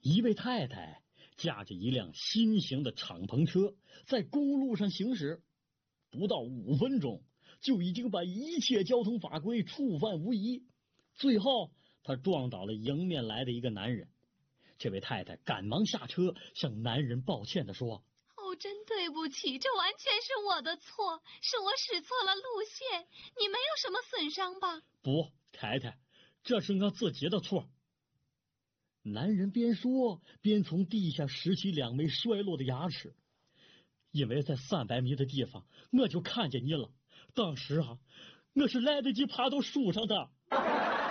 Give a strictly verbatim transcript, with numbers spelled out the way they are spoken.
一位太太驾着一辆新型的敞篷车在公路上行驶，不到五分钟就已经把一切交通法规触犯无疑。最后她撞倒了迎面来的一个男人。这位太太赶忙下车，向男人抱歉地说： 哦，真对不起，这完全是我的错，是我驶错了路线，你没有什么损伤吧？ 不，太太，这是我自己的错。男人边说边从地下拾起两枚摔落的牙齿。因为在三百米的地方我就看见你了，当时啊，我是来得及爬到树上的。